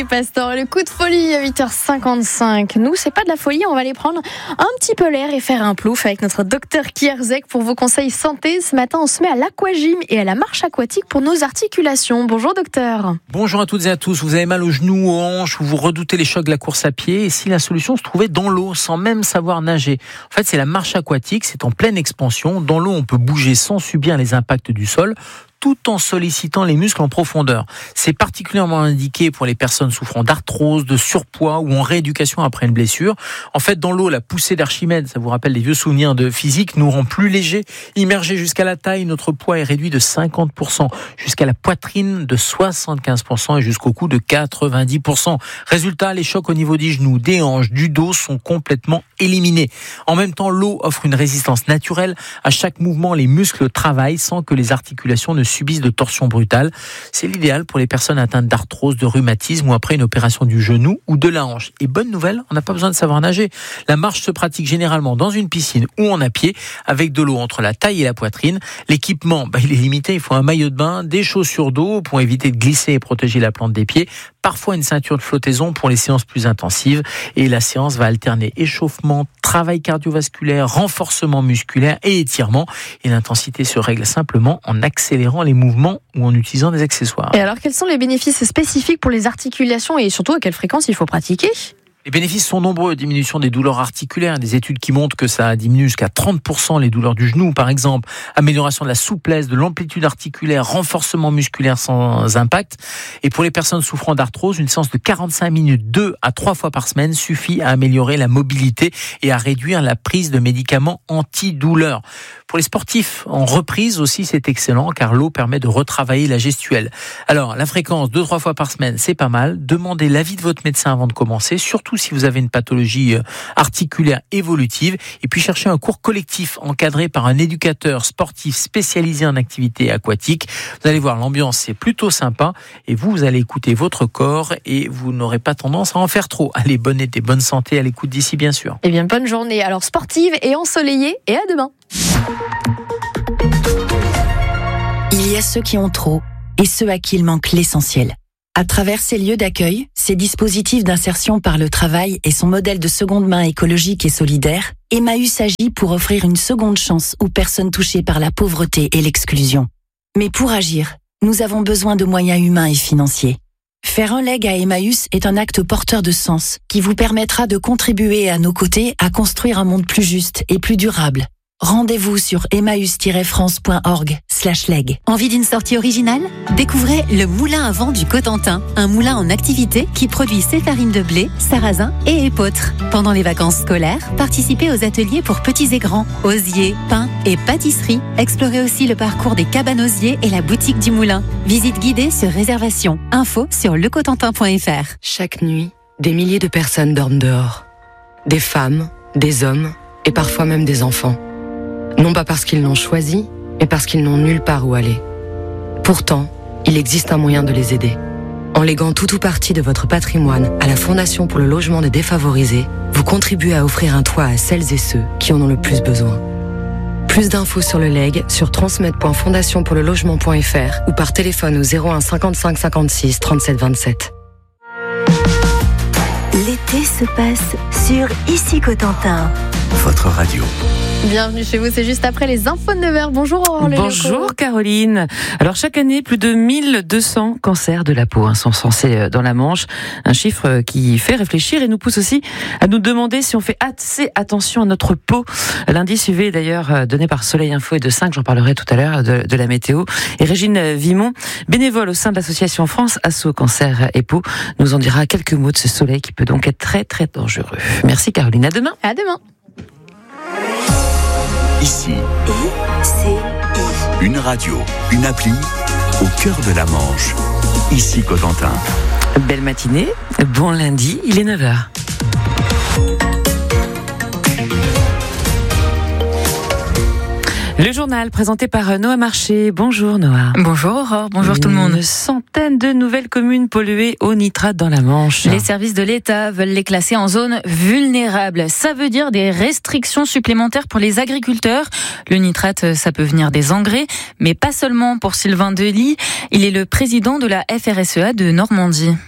Pastors, le coup de folie à 8h55. Nous, c'est pas de la folie, on va aller prendre un petit peu l'air et faire un plouf avec notre docteur Kierzek pour vos conseils santé. Ce matin, on se met à l'aquagym et à la marche aquatique pour nos articulations. Bonjour docteur. Bonjour à toutes et à tous. Vous avez mal aux genoux, aux hanches, ou vous redoutez les chocs de la course à pied, et si la solution se trouvait dans l'eau, sans même savoir nager. En fait, c'est la marche aquatique, c'est en pleine expansion. Dans l'eau, on peut bouger sans subir les impacts du sol, tout en sollicitant les muscles en profondeur. C'est particulièrement indiqué pour les personnes souffrant d'arthrose, de surpoids ou en rééducation après une blessure. En fait, dans l'eau, la poussée d'Archimède, ça vous rappelle les vieux souvenirs de physique, nous rend plus légers. Immergé jusqu'à la taille, notre poids est réduit de 50%, jusqu'à la poitrine de 75% et jusqu'au cou de 90%. Résultat, les chocs au niveau des genoux, des hanches, du dos sont complètement éliminés. En même temps, l'eau offre une résistance naturelle. À chaque mouvement, les muscles travaillent sans que les articulations ne subissent de torsions brutales. C'est l'idéal pour les personnes atteintes d'arthrose, de rhumatisme ou après une opération du genou ou de la hanche. Et bonne nouvelle, on n'a pas besoin de savoir nager. La marche se pratique généralement dans une piscine ou en à pied avec de l'eau entre la taille et la poitrine. L'équipement, il est limité. Il faut un maillot de bain, des chaussures d'eau pour éviter de glisser et protéger la plante des pieds. Parfois une ceinture de flottaison pour les séances plus intensives. Et la séance va alterner échauffement, travail cardiovasculaire, renforcement musculaire et étirement. Et l'intensité se règle simplement en accélérant les mouvements ou en utilisant des accessoires. Et alors, quels sont les bénéfices spécifiques pour les articulations et surtout à quelle fréquence il faut pratiquer ? Les bénéfices sont nombreux. Diminution des douleurs articulaires, des études qui montrent que ça diminue jusqu'à 30% les douleurs du genou, par exemple. Amélioration de la souplesse, de l'amplitude articulaire, renforcement musculaire sans impact. Et pour les personnes souffrant d'arthrose, une séance de 45 minutes, 2 à 3 fois par semaine, suffit à améliorer la mobilité et à réduire la prise de médicaments antidouleurs. Pour les sportifs en reprise aussi, c'est excellent car l'eau permet de retravailler la gestuelle. Alors, la fréquence 2-3 fois par semaine, c'est pas mal. Demandez l'avis de votre médecin avant de commencer, surtout si vous avez une pathologie articulaire évolutive. Et puis, cherchez un cours collectif encadré par un éducateur sportif spécialisé en activité aquatique. Vous allez voir, l'ambiance, c'est plutôt sympa. Et vous allez écouter votre corps et vous n'aurez pas tendance à en faire trop. Allez, bonne été, bonne santé à l'écoute d'ici, bien sûr. Eh bien, bonne journée. Alors, sportive et ensoleillée. Et à demain. Il y a ceux qui ont trop et ceux à qui il manque l'essentiel. À travers ces lieux d'accueil, ces dispositifs d'insertion par le travail et son modèle de seconde main écologique et solidaire, Emmaüs agit pour offrir une seconde chance aux personnes touchées par la pauvreté et l'exclusion. Mais pour agir, nous avons besoin de moyens humains et financiers. Faire un leg à Emmaüs est un acte porteur de sens qui vous permettra de contribuer à nos côtés à construire un monde plus juste et plus durable. Rendez-vous sur emmaüs-france.org/leg. Envie d'une sortie originale ? Découvrez le Moulin à vent du Cotentin, un moulin en activité qui produit ses farines de blé, sarrasin et épeautre. Pendant les vacances scolaires, participez aux ateliers pour petits et grands, osiers, pain et pâtisserie. Explorez aussi le parcours des cabanes osiers et la boutique du moulin. Visite guidée sur réservation. Info sur lecotentin.fr. Chaque nuit, des milliers de personnes dorment dehors. Des femmes, des hommes et parfois même des enfants. Non pas parce qu'ils l'ont choisi, mais parce qu'ils n'ont nulle part où aller. Pourtant, il existe un moyen de les aider. En léguant tout ou partie de votre patrimoine à la Fondation pour le logement des défavorisés, vous contribuez à offrir un toit à celles et ceux qui en ont le plus besoin. Plus d'infos sur le legs sur transmed.fondationpourlelogement.fr ou par téléphone au 01 55 56 37 27. L'été se passe sur Ici Cotentin. Votre radio. Bienvenue chez vous, c'est juste après les infos de 9h. Bonjour Aurore Lelioco. Bonjour Caroline. Alors chaque année, plus de 1200 cancers de la peau sont censés dans la Manche. Un chiffre qui fait réfléchir et nous pousse aussi à nous demander si on fait assez attention à notre peau. L'indice UV d'ailleurs donné par Soleil Info est de 5, j'en parlerai tout à l'heure, de la météo. Et Régine Vimon, bénévole au sein de l'association France Asso Cancer et Peau, nous en dira quelques mots de ce soleil qui peut donc être très très dangereux. Merci Caroline, à demain. À demain. Ici, une radio, une appli, au cœur de la Manche. Ici Cotentin. Belle matinée, bon lundi, il est 9h. Le journal présenté par Noah Marché. Bonjour Noah. Bonjour Aurore, bonjour tout le monde. Une centaine de nouvelles communes polluées au nitrate dans la Manche. Les services de l'État veulent les classer en zone vulnérable. Ça veut dire des restrictions supplémentaires pour les agriculteurs. Le nitrate, ça peut venir des engrais, mais pas seulement pour Sylvain Delis. Il est le président de la FRSEA de Normandie.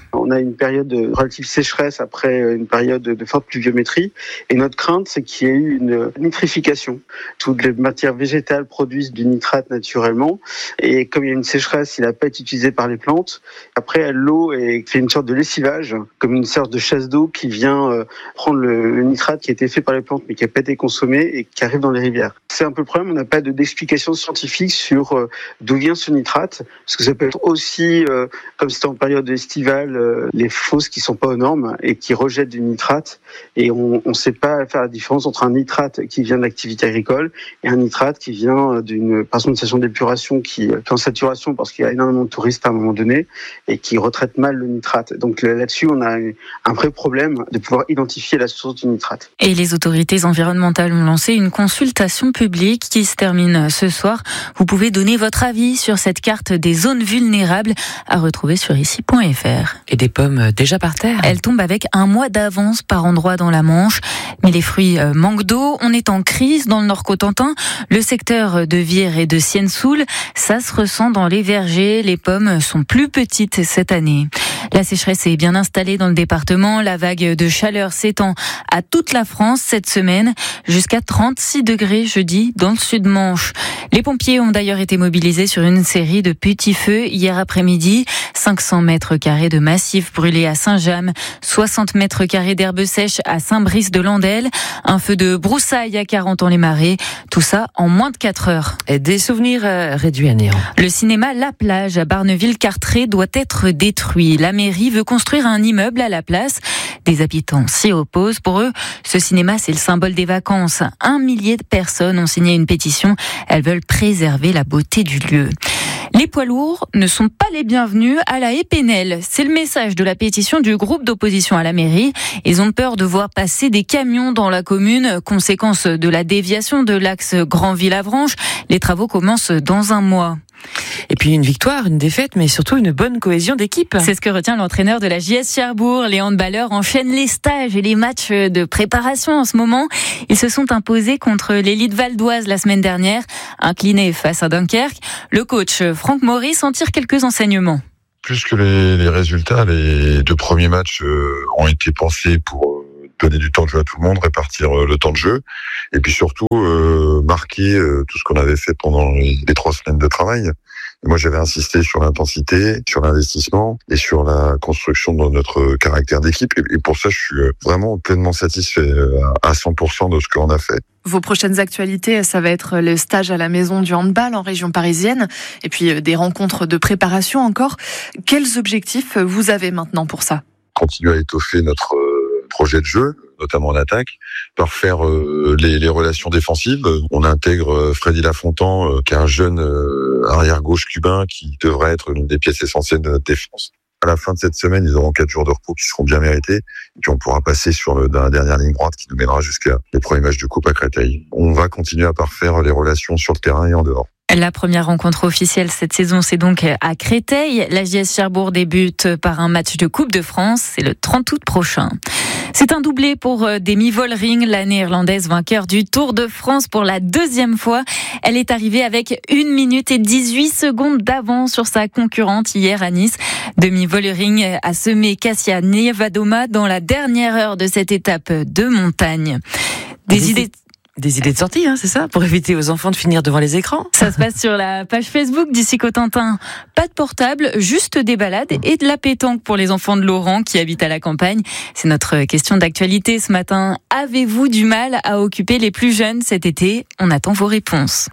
On a une période de relative sécheresse après une période de forte pluviométrie. Et notre crainte, c'est qu'il y ait eu une nitrification. Toutes les matières végétales produisent du nitrate naturellement. Et comme il y a une sécheresse, il n'a pas été utilisé par les plantes. Après, l'eau fait une sorte de lessivage, comme une sorte de chasse d'eau qui vient prendre le nitrate qui a été fait par les plantes, mais qui n'a pas été consommé et qui arrive dans les rivières. C'est un peu le problème. On n'a pas d'explication scientifique sur d'où vient ce nitrate. Parce que ça peut être aussi, comme c'était en période estivale, les fosses qui sont pas aux normes et qui rejettent du nitrate. Et on ne sait pas faire la différence entre un nitrate qui vient de l'activité agricole et un nitrate qui vient d'une station d'épuration qui est en saturation parce qu'il y a énormément de touristes à un moment donné et qui retraite mal le nitrate. Donc là-dessus, on a un vrai problème de pouvoir identifier la source du nitrate. Et les autorités environnementales ont lancé une consultation publique qui se termine ce soir. Vous pouvez donner votre avis sur cette carte des zones vulnérables à retrouver sur ici.fr. Et des pommes déjà par terre. Elles tombent avec un mois d'avance par endroit dans la Manche. Mais les fruits manquent d'eau. On est en crise dans le Nord-Cotentin. Le secteur de Vire et de Sienne-Soul, ça se ressent dans les vergers. Les pommes sont plus petites cette année. La sécheresse est bien installée dans le département. La vague de chaleur s'étend à toute la France cette semaine, jusqu'à 36 degrés jeudi dans le Sud-Manche. Les pompiers ont d'ailleurs été mobilisés sur une série de petits feux hier après-midi. 500 mètres carrés de massif brûlés à Saint-James, 60 mètres carrés d'herbes sèches à Saint-Brice-de-Landelle, un feu de broussailles à 40 ans-les-Marais. Tout ça en moins de 4 heures. Et des souvenirs réduits à néant. Le cinéma La Plage à Barneville-Cartré doit être détruit. La mairie veut construire un immeuble à la place. Des habitants s'y opposent. Pour eux, ce cinéma, c'est le symbole des vacances. 1 millier de personnes ont signé une pétition. Elles veulent préserver la beauté du lieu. Les poids lourds ne sont pas les bienvenus à la Épinel. C'est le message de la pétition du groupe d'opposition à la mairie. Ils ont peur de voir passer des camions dans la commune, conséquence de la déviation de l'axe Granville-Avranches. Les travaux commencent dans un mois. Et puis une victoire, une défaite, mais surtout une bonne cohésion d'équipe. C'est ce que retient l'entraîneur de la JS Cherbourg. Les handballeurs enchaînent les stages et les matchs de préparation en ce moment. Ils se sont imposés contre l'élite valdoise la semaine dernière, inclinés face à Dunkerque. Le coach Franck Maurice en tire quelques enseignements. Plus que les résultats, les 2 premiers matchs ont été pensés pour donner du temps de jeu à tout le monde, répartir le temps de jeu, et puis surtout marquer tout ce qu'on avait fait pendant les 3 semaines de travail. Et moi, j'avais insisté sur l'intensité, sur l'investissement et sur la construction de notre caractère d'équipe. Et pour ça, je suis vraiment pleinement satisfait à 100% de ce qu'on a fait. Vos prochaines actualités, ça va être le stage à la maison du handball en région parisienne et puis des rencontres de préparation encore. Quels objectifs vous avez maintenant pour ça ? Continuer à étoffer notre projet de jeu, notamment en attaque, par faire les relations défensives. On intègre Freddy Lafontan, qui est un jeune arrière-gauche cubain qui devrait être l'une des pièces essentielles de notre défense. À la fin de cette semaine, ils auront 4 jours de repos qui seront bien mérités. Et puis on pourra passer sur la dernière ligne droite qui nous mènera jusqu'à les premiers matchs de Coupe à Créteil. On va continuer à parfaire les relations sur le terrain et en dehors. La première rencontre officielle cette saison, c'est donc à Créteil. La JS Cherbourg débute par un match de Coupe de France. C'est le 30 août prochain. C'est un doublé pour Demi Vollering, la néerlandaise vainqueur du Tour de France pour la 2e fois. Elle est arrivée avec 1 minute et 18 secondes d'avance sur sa concurrente hier à Nice. Demi Vollering a semé Cassia Nevadoma dans la dernière heure de cette étape de montagne. Des idées de sortie, c'est ça, pour éviter aux enfants de finir devant les écrans. Ça se passe sur la page Facebook d'ici Cotentin. Pas de portable, juste des balades et de la pétanque pour les enfants de Laurent qui habitent à la campagne. C'est notre question d'actualité ce matin. Avez-vous du mal à occuper les plus jeunes cet été ? On attend vos réponses.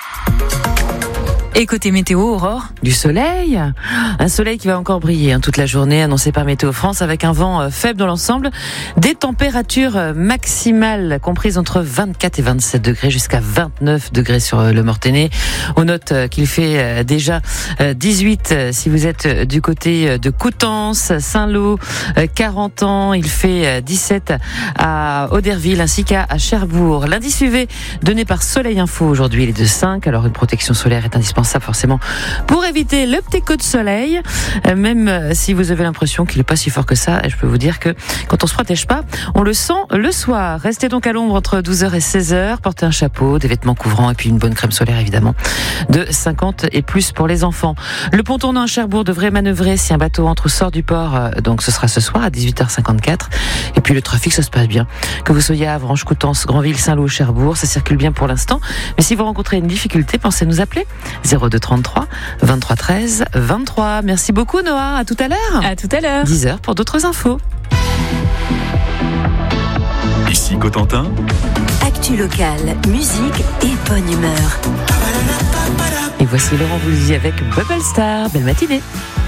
Et côté météo, Aurore ? Du soleil. Un soleil qui va encore briller toute la journée, annoncé par Météo France, avec un vent faible dans l'ensemble. Des températures maximales comprises entre 24 et 27 degrés, jusqu'à 29 degrés sur le Mortainais. On note qu'il fait déjà 18 si vous êtes du côté de Coutances, Saint-Lô, 40 ans. Il fait 17 à Auderville ainsi qu'à Cherbourg. L'indice UV donné par Soleil Info aujourd'hui, il est de 5. Alors une protection solaire est indispensable indispensable forcément pour éviter le petit coup de soleil, même si vous avez l'impression qu'il n'est pas si fort que ça. Je peux vous dire que quand on se protège pas, on le sent le soir. Restez donc à l'ombre entre 12h et 16h, portez un chapeau, des vêtements couvrants et puis une bonne crème solaire évidemment, de 50 et plus pour les enfants. Le pont tournant à Cherbourg devrait manœuvrer si un bateau entre ou sort du port, donc ce sera ce soir à 18h54. Et puis le trafic, ça se passe bien. Que vous soyez à Avranches, Coutances, Granville, Saint-Lô, Cherbourg, ça circule bien pour l'instant. Mais si vous rencontrez une difficulté, pensez à nous appeler 02 33 23 13 23. Merci beaucoup Noah, à tout à l'heure. À tout à l'heure. 10h pour d'autres infos. Ici Cotentin. Actu locale, musique et bonne humeur. Et voici Laurent Voulzy avec Bubble Star. Belle matinée.